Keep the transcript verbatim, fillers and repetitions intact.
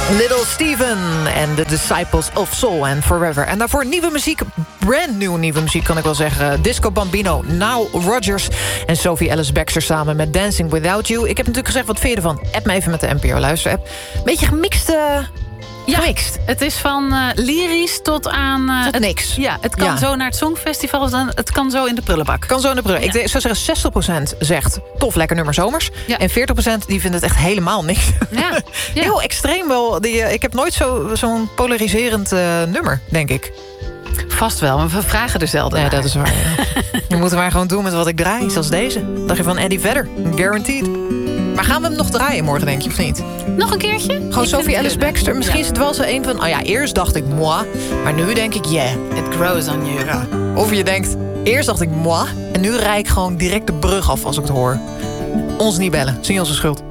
Little Steven en The Disciples of Soul and Forever. En daarvoor nieuwe muziek, brand new nieuwe muziek kan ik wel zeggen. Disco Bambino, Now Rodgers en Sophie Ellis Bextor samen met Dancing Without You. Ik heb natuurlijk gezegd, wat vind je ervan? App me even met de N P O Luister-app. Beetje gemixt... Uh... Ja, Gemixt. Het is van uh, lyrisch tot aan... Uh, tot niks. Ja, het kan ja. zo naar het Songfestival, dan, het kan zo in de prullenbak. Kan zo in de prullenbak. Ja. Ik zou zeggen, zestig procent zegt tof, lekker nummer zomers. Ja. En veertig procent die vindt het echt helemaal niks. Ja. Ja. Heel extreem wel. Die, uh, ik heb nooit zo, zo'n polariserend uh, nummer, denk ik. Vast wel, maar we vragen er zelden Ja, naar. dat is waar. Ja. Je moet maar gewoon doen met wat ik draai, zoals deze. Dacht je van Eddie Vedder, Guaranteed. Maar gaan we hem nog draaien morgen, denk je, of niet? Nog een keertje? Gewoon ik Sophie Ellis Bextor. Misschien ja. is het wel zo een van... Oh ja, eerst dacht ik moi, maar nu denk ik yeah. It grows on you. Ja. Of je denkt, eerst dacht ik moi... en nu rijd ik gewoon direct de brug af als ik het hoor. Ons niet bellen, zie je onze schuld.